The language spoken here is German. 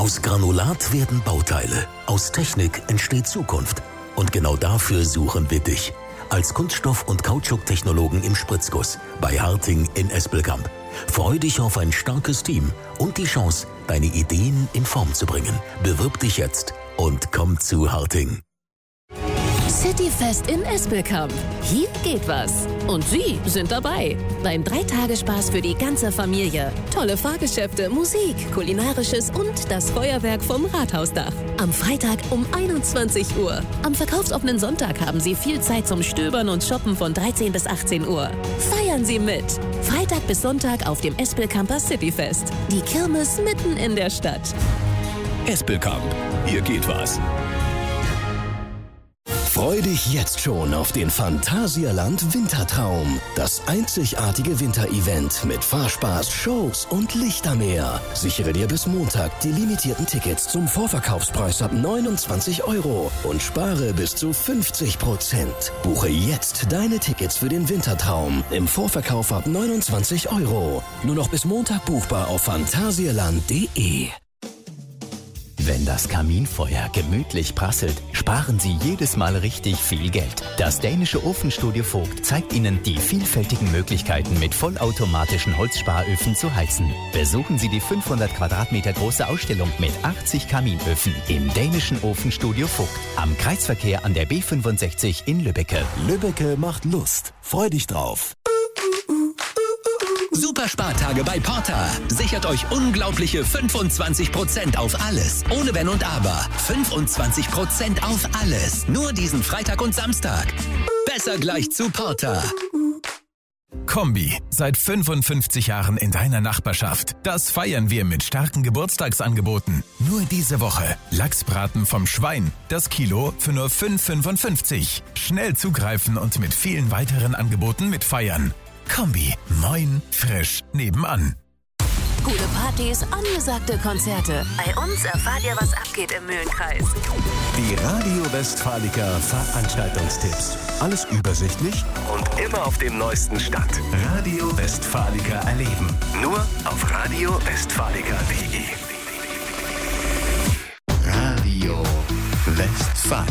Aus Granulat werden Bauteile. Aus Technik entsteht Zukunft. Und genau dafür suchen wir dich. Als Kunststoff- und Kautschuktechnologen im Spritzguss bei Harting in Espelkamp. Freu dich auf ein starkes Team und die Chance, deine Ideen in Form zu bringen. Bewirb dich jetzt und komm zu Harting. Cityfest in Espelkamp. Hier geht was. Und Sie sind dabei. Beim 3-Tage-Spaß für die ganze Familie. Tolle Fahrgeschäfte, Musik, Kulinarisches und das Feuerwerk vom Rathausdach. Am Freitag um 21 Uhr. Am verkaufsoffenen Sonntag haben Sie viel Zeit zum Stöbern und Shoppen von 13 bis 18 Uhr. Feiern Sie mit. Freitag bis Sonntag auf dem Espelkamper Cityfest. Die Kirmes mitten in der Stadt. Espelkamp. Hier geht was. Freu dich jetzt schon auf den Phantasialand Wintertraum. Das einzigartige Winterevent mit Fahrspaß, Shows und Lichtermeer. Sichere dir bis Montag die limitierten Tickets zum Vorverkaufspreis ab 29 € und spare bis zu 50%. Buche jetzt deine Tickets für den Wintertraum im Vorverkauf ab 29 €. Nur noch bis Montag buchbar auf phantasialand.de. Wenn das Kaminfeuer gemütlich prasselt, sparen Sie jedes Mal richtig viel Geld. Das dänische Ofenstudio Vogt zeigt Ihnen die vielfältigen Möglichkeiten, mit vollautomatischen Holzsparöfen zu heizen. Besuchen Sie die 500 Quadratmeter große Ausstellung mit 80 Kaminöfen im dänischen Ofenstudio Vogt am Kreisverkehr an der B65 in Lübbecke. Lübbecke macht Lust. Freu dich drauf. Superspartage bei Porter. Sichert euch unglaubliche 25% auf alles. Ohne Wenn und Aber. 25% auf alles. Nur diesen Freitag und Samstag. Besser gleich zu Porter. Kombi. Seit 55 Jahren in deiner Nachbarschaft. Das feiern wir mit starken Geburtstagsangeboten. Nur diese Woche. Lachsbraten vom Schwein. Das Kilo für nur 5,55. Schnell zugreifen und mit vielen weiteren Angeboten mitfeiern. Kombi. Moin, frisch, nebenan. Gute Partys, angesagte Konzerte. Bei uns erfahrt ihr, was abgeht im Mühlenkreis. Die Radio Westfaliker Veranstaltungstipps. Alles übersichtlich und immer auf dem neuesten Stand. Radio Westfaliker erleben. Nur auf radiowestfaliker.de. Radio Westfaliker.